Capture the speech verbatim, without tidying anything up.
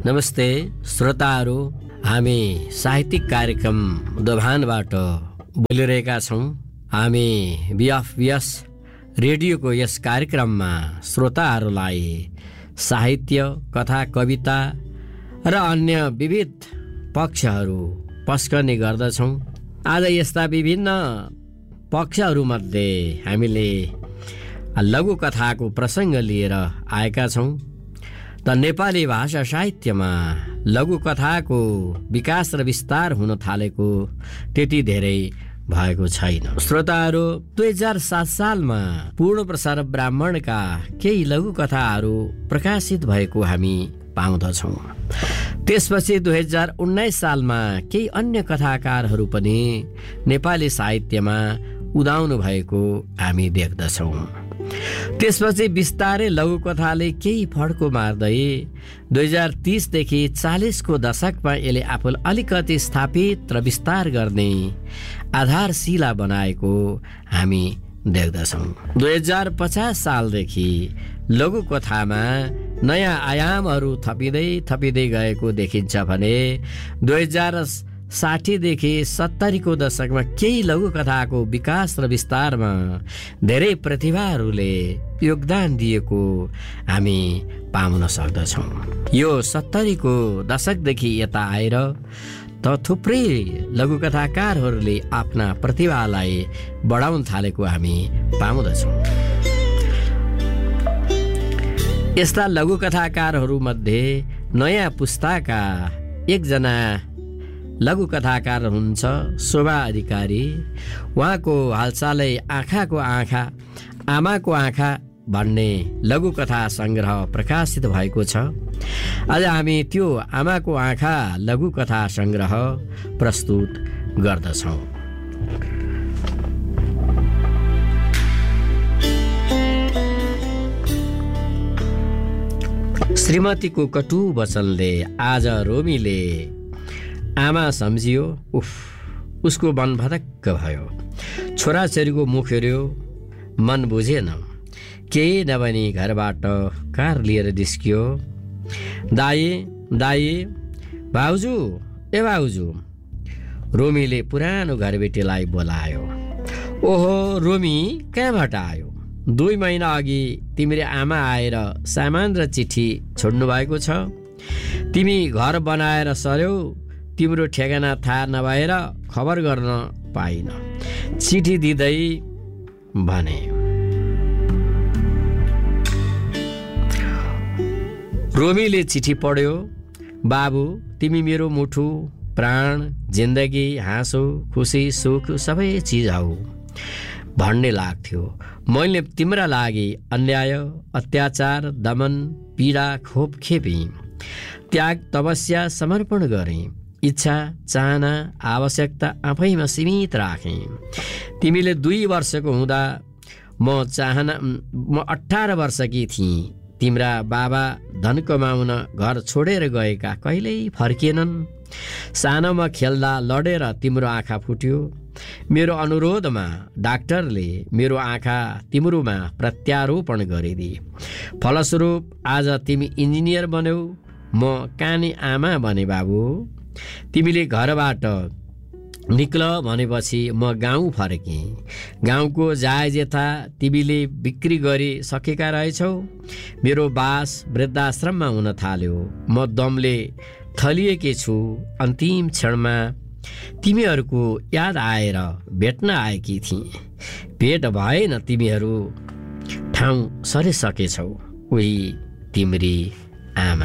नमस्ते श्रोताहरू, हामी साहित्यिक कार्यक्रम दोभानबाट बोलिरहेका छौँ। हामी बिएफबिएस रेडियोको यस कार्यक्रममा श्रोताहरूलाई साहित्य, कथा, कविता र अन्य विविध पक्षहरू पस्कने गर्दछौँ। आज यस्ता विभिन्न पक्षहरूमध्ये हामीले लघुकथाको प्रसङ्ग लिएर आएका छौँ। त नेपाली भाषा साहित्यमा लघुकथाको विकास र विस्तार हुन थालेको त्यति धेरै भएको छैन। श्रोताहरू, दुई हजार सात सालमा पूर्ण प्रसार ब्राह्मणका केही लघुकथाहरू प्रकाशित भएको हामी पाउँदछौँ। त्यसपछि दुई हजार उन्नाइस सालमा केही अन्य कथाकारहरू पनि नेपाली साहित्यमा उदाउनु भएको हामी देख्दछौँ। त्यसपछि बिस्तारै लघुकथाले केही फड्को मार्दै दुई हजार तीसदेखि चालिसको दशकमा यसले आफूलाई अलिकति स्थापित र विस्तार गर्ने आधारशिला बनाएको हामी देख्दछौँ। दुई हजार पचास सालदेखि लघुकथामा नयाँ आयामहरू थपिँदै थपिँदै गएको देखिन्छ भने दुई हजार साठीदेखि सत्तरीको दशकमा केही लघुकथाको विकास र विस्तारमा धेरै प्रतिभाहरूले योगदान दिएको हामी पाउन सक्दछौँ। यो सत्तरीको दशकदेखि यता आएर त थुप्रै लघुकथाकारहरूले आफ्ना प्रतिभालाई बढाउन थालेको हामी पाउँदछौँ। यस्ता लघुकथाकारहरूमध्ये नयाँ पुस्ताका एकजना लघुकथाकार हुनुहुन्छ शोभा अधिकारी। उहाँको हालसालै आँखाको आँखा आमाको आँखा भन्ने लघुकथा सङ्ग्रह प्रकाशित भएको छ। आज हामी त्यो आमाको आँखा लघुकथा सङ्ग्रह प्रस्तुत गर्दछौँ। श्रीमतीको कटु वचनले आज रोमीले आमा सम्झियो। उफ, उसको मन भदक्क भयो। छोराछोरीको मुख हेऱ्यो, मन बुझेन। केही नभनी घरबाट कार लिएर निस्कियो। दाई दाई भाउजू ए भाउजू, रोमीले पुरानो घरबेटीलाई बोलायो। ओहो रोमी, कहाँबाट आयो? दुई महिना अघि तिम्रो आमा आएर सामान र चिठी छोड्नु भएको छ। तिमी घर बनाएर सर्यौ, तिम्रो ठेगाना थाहा नभएर खबर गर्न पाइन। चिठी दिँदै भने, रोमीले चिठी पढ्यो। बाबु, तिमी मेरो मुठु, प्राण, जिन्दगी, हाँसो, खुसी, सुख सबै चिज हौ भन्ने लाग्थ्यो। मैले तिम्रा लागि अन्याय, अत्याचार, दमन, पीडा खोप खेपी, त्याग, तपस्या, समर्पण गरेँ। इच्छा, चाहना, आवश्यकता आफैमा सीमित राखेँ। तिमीले दुई वर्षको हुँदा म चाहना म अठार वर्षकी थिएँ। तिम्रा बाबा धन कमाउन घर छोडेर गएका कहिल्यै फर्किएनन्। सानोमा खेल्दा लडेर तिम्रो आँखा फुट्यो। मेरो अनुरोधमा डाक्टरले मेरो आँखा तिम्रोमा प्रत्यारोपण गरिदिए। फलस्वरूप आज तिमी इन्जिनियर बन्यौ, म कानी आमा बने। बाबु, तिमीले घरबाट निक्ल भनेपछि म गाउँ फर्केँ। गाउँको जायजेथा तिमीले बिक्री गरिसकेका रहेछौ। मेरो बास वृद्धाश्रममा हुन थाल्यो। म दमले थलिएकी छु। अन्तिम क्षणमा तिमीहरूको याद आएर भेट्न आएकी थिएँ। भेट भएन, तिमीहरू ठाउँ सरिसकेछौ। उही तिम्री आमा।